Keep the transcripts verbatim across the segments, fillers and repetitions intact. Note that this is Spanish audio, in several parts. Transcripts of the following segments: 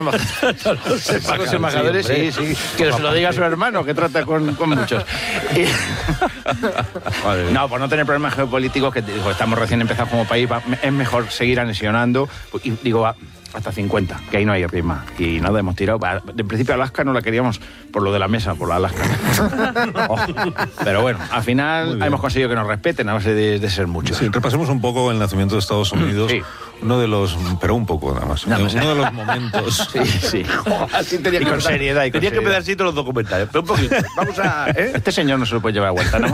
Los embajadores, sí, sí. Que se lo diga a su hermano, que trata con, con muchos. Y... no, por no tener problemas geopolíticos, que digo, estamos recién empezados como país, es mejor seguir anexionando. Y digo, hasta cincuenta, que ahí no hay rima. Y nada, hemos tirado. En principio Alaska no la queríamos por lo de la mesa, por la Alaska. Oh. Pero bueno, al final hemos conseguido que nos respeten a base de, de ser muchos. Sí, repasemos un poco el nacimiento de Estados Unidos. Sí. Uno de los, pero un poco nada más, nada más uno de los momentos. Sí, sí. Así tenía y que con seriedad. Y con tenía seriedad. que pedacito todos los documentales. Pero un poquito. Vamos a. ¿eh? Este señor no se lo puede llevar a vuelta, ¿no? no,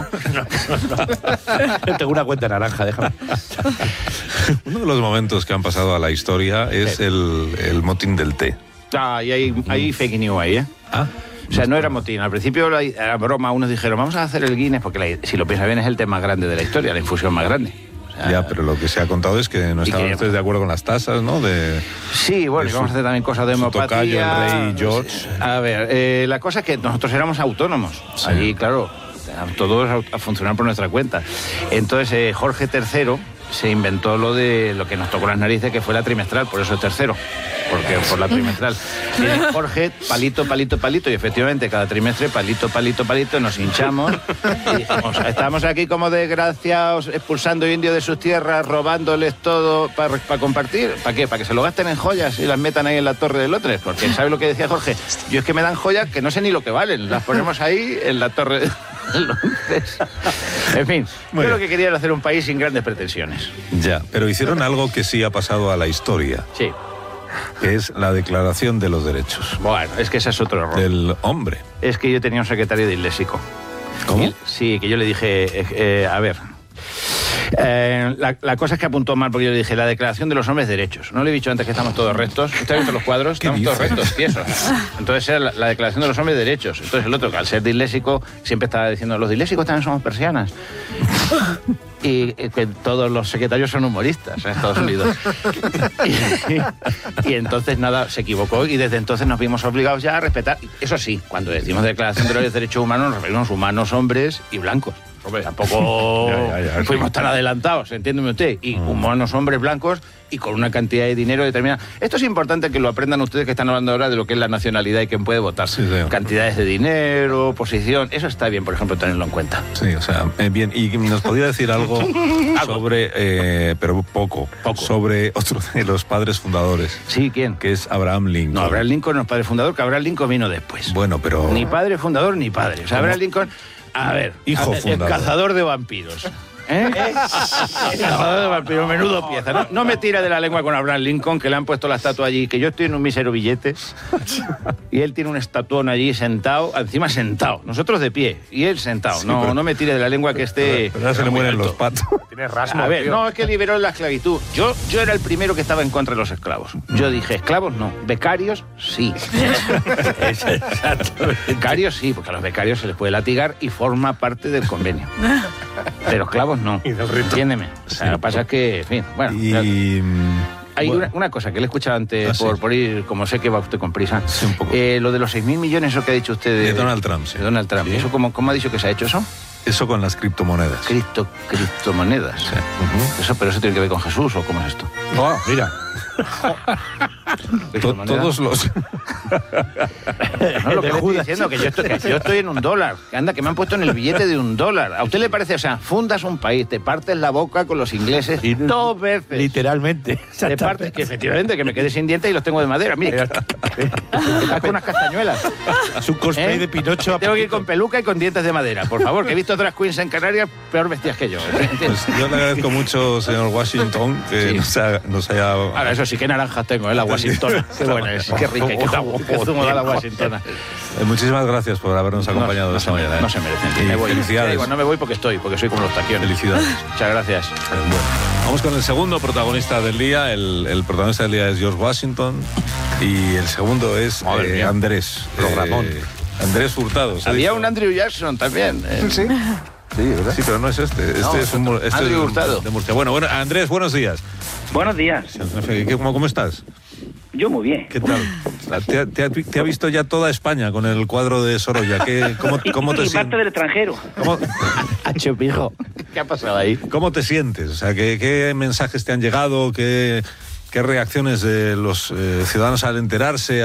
no, no. Tengo una cuenta naranja, déjame. Uno de los momentos que han pasado a la historia es sí. el, el motín del té. Ah, y hay, hay fake news ahí, ¿eh? Ah. O sea, no era motín. Al principio era broma. Unos dijeron, vamos a hacer el Guinness, porque la, si lo piensas bien es el té más grande de la historia, la infusión más grande. Ya, pero lo que se ha contado es que no estaban ustedes de acuerdo con las tasas, ¿no? De, sí, bueno, y vamos a hacer también cosas de homeopatía. Tocayo, el rey George. A ver, eh, la cosa es que nosotros éramos autónomos. Sí. Allí, claro, todos a funcionar por nuestra cuenta. Entonces, eh, Jorge tercero se inventó lo de lo que nos tocó las narices, que fue la trimestral, por eso es tercero, porque por la trimestral. Viene Jorge, palito, palito, palito, y efectivamente cada trimestre, palito, palito, palito, nos hinchamos y dijimos, estamos aquí como desgraciados, expulsando indios de sus tierras, robándoles todo para pa compartir. ¿Para qué? ¿Para que se lo gasten en joyas y las metan ahí en la Torre de Londres? Porque ¿sabe lo que decía Jorge? Yo es que me dan joyas que no sé ni lo que valen, las ponemos ahí en la Torre de Londres. En fin, Muy yo bien. Lo que quería era hacer un país sin grandes pretensiones. Ya, pero hicieron algo que sí ha pasado a la historia. Sí. Que es la Declaración de los Derechos. Bueno, es que ese es otro error. Del hombre. Es que yo tenía un secretario disléxico. ¿Cómo? Y, sí, que yo le dije, eh, eh, a ver... Eh, la, la cosa es que apuntó mal, porque yo le dije la Declaración de los Hombres Derechos. ¿No le he dicho antes que estamos todos rectos? ¿Usted ha visto los cuadros? Estamos todos rectos, tiesos. Entonces era la, la Declaración de los Hombres Derechos. Entonces el otro, que al ser disléxico, siempre estaba diciendo, los dislésicos también somos persianas. Y que todos los secretarios son humoristas en Estados Unidos. Y, y entonces nada, se equivocó y desde entonces nos vimos obligados ya a respetar. Eso sí, cuando decimos Declaración de los Derechos Humanos, nos referimos humanos, hombres y blancos. Hombre, tampoco ya, ya, ya, fuimos tan adelantados, entiéndeme usted. Y humanos, hombres blancos y con una cantidad de dinero determinada. Esto es importante que lo aprendan ustedes, que están hablando ahora de lo que es la nacionalidad y quién puede votar. Sí, sí. Cantidades de dinero, posición, eso está bien, por ejemplo, tenerlo en cuenta. Sí, o sea, eh, bien. ¿Y nos podría decir algo sobre, eh, pero poco, poco, sobre otro de los padres fundadores? Sí, ¿quién? Que es Abraham Lincoln. No, Abraham Lincoln no es padre fundador, que Abraham Lincoln vino después. Bueno, pero... Ni padre fundador ni padre. O sea, Abraham Lincoln... A ver, hijo el, fundador. El cazador de vampiros. ¿Eh? El cazador de vampiros, menudo pieza. No, no me tira de la lengua con Abraham Lincoln, que le han puesto la estatua allí, que yo estoy en un mísero billete, y él tiene un estatuón allí sentado, encima sentado, nosotros de pie, y él sentado. Sí, no, pero, no me tire de la lengua que esté... Pero ya se le mueren alto. Los patos. Tienes rasmo, A ver, tío. no, es que liberó la esclavitud. Yo, yo era el primero que estaba en contra de los esclavos. Yo dije, esclavos no, becarios sí. Becarios sí, porque a los becarios se les puede latigar y forma parte del convenio. Pero esclavos no. Entiéndeme. O sea, sí. Lo que pasa es que, en fin, bueno. Y... Claro. Hay bueno. una, una cosa que le he escuchado antes, ¿Ah, por, sí? por ir, como sé que va usted con prisa. Sí, un poco. Eh, lo de los seis mil millones, eso que ha dicho usted de, de Donald Trump. Sí. De Donald Trump. Sí. ¿Eso cómo, cómo ha dicho que se ha hecho eso? Eso con las criptomonedas. Cripto, criptomonedas. Sí. Uh-huh. Eso, pero eso tiene que ver con Jesús, ¿o cómo es esto? Oh, mira. Todos los... No, lo que le estoy diciendo, que yo, estoy, que yo estoy en un dólar. Que anda, que me han puesto en el billete de un dólar. ¿A usted le parece? O sea, fundas un país, te partes la boca con los ingleses y dos veces. Literalmente. Te partes, que efectivamente, que me quedé sin dientes y los tengo de madera. Mire, con unas castañuelas. Es un cosplay ¿Eh? de Pinocho. Tengo que ir con peluca y con dientes de madera, por favor, que he visto otras queens en Canarias peor vestidas que yo. Pues yo le agradezco mucho, señor Washington, que sí. nos, ha, nos haya... Ahora, eso sí, qué naranjas tengo, ¿eh? La Washingtona. Qué buena es, qué rica, qué, qué zumo da la Washingtona. Eh, muchísimas gracias por habernos acompañado no, no esta mañana. No se merecen. Y me voy. felicidades. Digo, no me voy porque estoy, porque soy como los taquiones. Felicidades. Muchas gracias. Eh, bueno, vamos con el segundo protagonista del día. El, el protagonista del día es George Washington y el segundo es eh, Andrés. Programón. Eh, Andrés Hurtado. Había un Andrew Jackson también. ¿eh? Sí. Sí, ¿verdad? Sí, pero no es este. Este no, es un este Andrew es Hurtado. De Murcia. Bueno, bueno, Andrés, buenos días. Buenos días. ¿Cómo, cómo estás? Yo muy bien. ¿Qué tal? ¿Te, te, te ha visto ya toda España con el cuadro de Sorolla? ¿Qué, cómo, cómo te y parte del extranjero. ¿Cómo, Chupijo. ¿Qué ha pasado ahí? ¿Cómo te sientes? O sea, ¿qué, qué mensajes te han llegado? ¿Qué, qué reacciones de los eh, ciudadanos al enterarse?